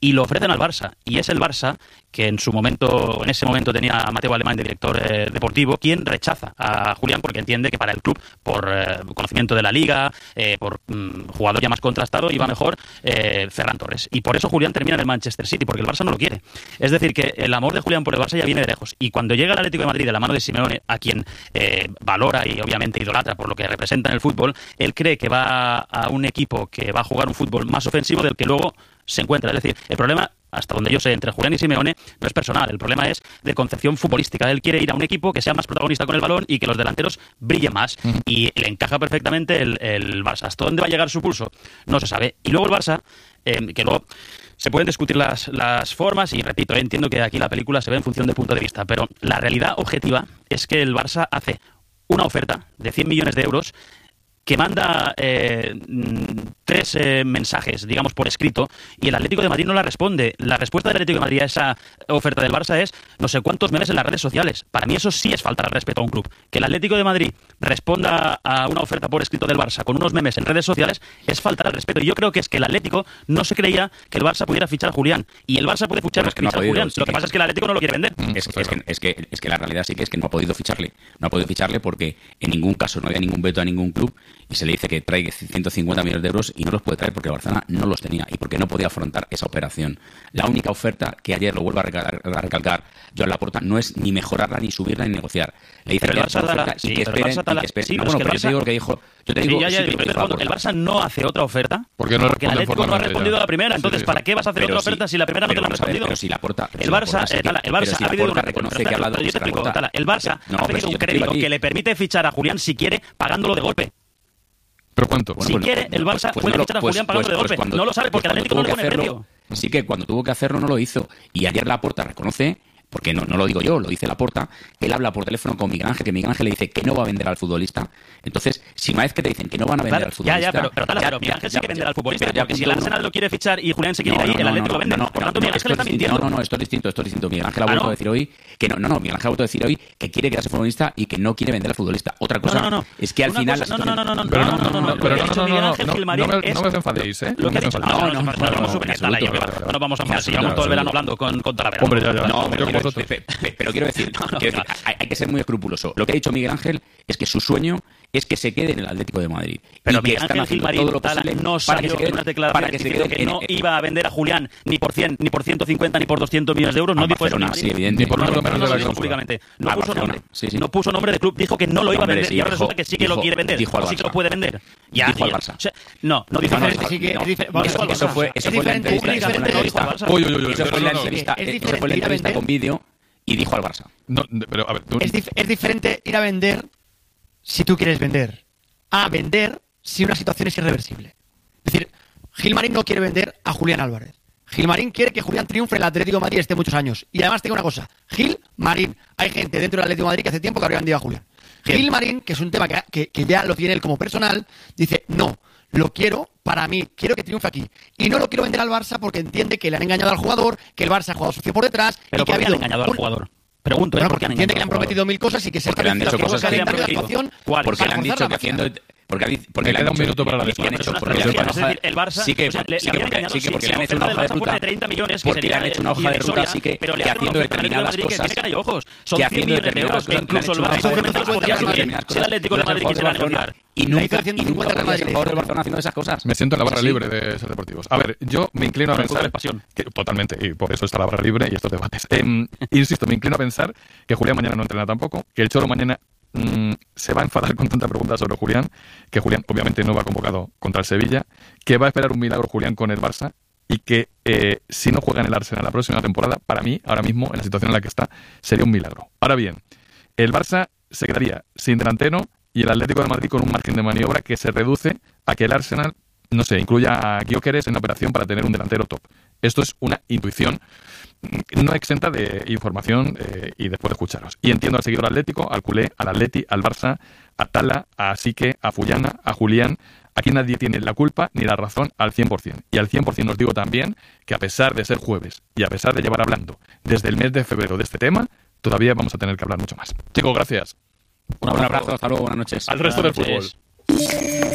y lo ofrecen al Barça. Y es el Barça que en ese momento tenía a Mateu Alemany de director deportivo, quien rechaza a Julián porque entiende que para el club, por conocimiento de la liga, por jugador ya más contrastado, iba mejor Ferran Torres. Y por eso Julián termina en el Manchester City, porque el Barça no lo quiere. Es decir, que el amor de Julián por el Barça ya viene de lejos. Y cuando llega el Atlético de Madrid de la mano de Simeone, a quien valora y obviamente idolatra por lo que representa en el fútbol, él cree que va a un equipo que va a jugar un fútbol más ofensivo del que luego se encuentra. Es decir, el problema, hasta donde yo sé, entre Julián y Simeone no es personal, el problema es de concepción futbolística. Él quiere ir a un equipo que sea más protagonista con el balón y que los delanteros brillen más, y le encaja perfectamente el Barça. ¿Hasta dónde va a llegar su pulso? No se sabe. Y luego el Barça, que luego se pueden discutir las formas, y repito, entiendo que aquí la película se ve en función del punto de vista, pero la realidad objetiva es que el Barça hace una oferta de 100 millones de euros que manda 3 mensajes, digamos, por escrito, y el Atlético de Madrid no la responde. La respuesta del Atlético de Madrid a esa oferta del Barça es no sé cuántos memes en las redes sociales. Para mí eso sí es faltar al respeto a un club. Que el Atlético de Madrid responda a una oferta por escrito del Barça con unos memes en redes sociales es faltar al respeto. Y yo creo que es que el Atlético no se creía que el Barça pudiera fichar a Julián. Y el Barça puede fichar, a Julián. Lo que pasa es que el Atlético no lo quiere vender. Es que la realidad sí que es que no ha podido ficharle. No ha podido ficharle porque en ningún caso no había ningún veto a ningún club, y se le dice que trae 150 millones de euros y no los puede traer porque el Barcelona no los tenía y porque no podía afrontar esa operación. La única oferta, que ayer lo vuelvo a recalcar Joan Laporta, no es ni mejorarla, ni subirla, ni negociar. Le dice que es una oferta y que esperen. Bueno, pero yo te digo lo que dijo. El Barça no hace otra oferta porque el Atlético no ha respondido a la primera. Entonces, ¿para qué vas a hacer otra oferta si la primera no te la han respondido? Pero si Laporta... El Barça ha habido una reconoce que ha hablado... El Barça ha pedido un crédito que le permite fichar a Julián si quiere, pagándolo de golpe. ¿Pero cuánto? Si quiere, el Barça puede fichar a Julián pagándolo de golpe. No lo sabe porque el Atlético no le pone precio. Sí, que cuando tuvo que hacerlo no lo hizo. Y ayer Laporta reconoce, porque no lo digo yo, lo dice Laporta, que él habla por teléfono con Miguel Ángel, que Miguel Ángel le dice que no va a vender al futbolista. Entonces, si una vez que te dicen que no van a vender al futbolista... Pero Miguel Ángel sí que vender al futbolista, porque si el Arsenal lo quiere fichar y Julián se quiere ir ahí, el Atlético lo vende. Por lo tanto, Miguel Ángel está mintiendo. No, esto es distinto. Miguel Ángel ha vuelto a decir hoy que Miguel Ángel ha vuelto a decir hoy que quiere quedarse futbolista y que no quiere vender al futbolista. Otra cosa es que al final... No me enfadéis, ¿eh? Lo que ha dicho... No vamos a enfadar, si llevamos todo el verano hablando con Talavera. Hombre, ya. Pero quiero decir, hay que ser muy escrupuloso. Lo que ha dicho Miguel Ángel es que su sueño es que se quede en el Atlético de Madrid. Pero y que Miguel Ángel Gilmarín no salió en unas declaraciones diciendo que no iba a vender a Julián ni por 100, ni por 150, ni por 200 millones de euros. No dijo eso. Sí, evidente. No puso nombre de club. Dijo que no lo iba a vender y ahora resulta que sí que lo quiere vender. Sí que lo puede vender. Dijo al Barça. No dijo al Barça. Eso fue la entrevista. Eso fue la entrevista con vídeo y dijo al Barça. Pero, a ver, es diferente ir a vender si tú quieres vender a vender si una situación es irreversible. Es decir, Gilmarín no quiere vender a Julián Álvarez. Gilmarín quiere que Julián triunfe en el Atlético de Madrid y esté muchos años. Y además tengo una cosa, Gilmarín, hay gente dentro del Atlético de Madrid que hace tiempo que habría vendido a Julián. Gilmarín, que es un tema que ya lo tiene él como personal, dice, no, lo quiero para mí, quiero que triunfe aquí. Y no lo quiero vender al Barça porque entiende que le han engañado al jugador, que el Barça ha jugado sucio por detrás. Pero y que ¿por qué han engañado al jugador? Pregunto, porque entiende que le han prometido 1000 cosas y que se porque le han dicho cosas que le han prometido. Porque le han dicho que haciendo... Porque le queda un minuto para la respuesta. Es decir, el Barça sí que porque le han hecho una hoja de ruta. Porque le han hecho una hoja de ruta, sí que haciendo determinadas cosas. Son 100 millones de euros que incluso el Barça podría seguir si el Atlético de Madrid quisiera negociar. Y nunca podría ser jugador del Barcelona haciendo esas cosas. Me siento en la barra libre de Ser Deportivos. A ver, yo me inclino a pensar... Totalmente, y por eso está la barra libre y estos debates. Insisto, me inclino a pensar que Julián mañana no entrena tampoco, que el Cholo mañana se va a enfadar con tanta pregunta sobre Julián, que Julián obviamente no va convocado contra el Sevilla, que va a esperar un milagro Julián con el Barça y que si no juega en el Arsenal la próxima temporada, para mí, ahora mismo, en la situación en la que está, sería un milagro. Ahora bien, el Barça se quedaría sin delantero y el Atlético de Madrid con un margen de maniobra que se reduce a que el Arsenal, no sé, incluya a Gyökeres en la operación para tener un delantero top. Esto es una intuición no exenta de información y después de escucharos. Y entiendo al seguidor atlético, al culé, al Atleti, al Barça, a Tala, a Sique, a Fullana, a Julián. Aquí nadie tiene la culpa ni la razón al 100%. Y al 100% os digo también que a pesar de ser jueves y a pesar de llevar hablando desde el mes de febrero de este tema, todavía vamos a tener que hablar mucho más. Chicos, gracias. Un abrazo, hasta luego, buenas noches. Al resto del fútbol.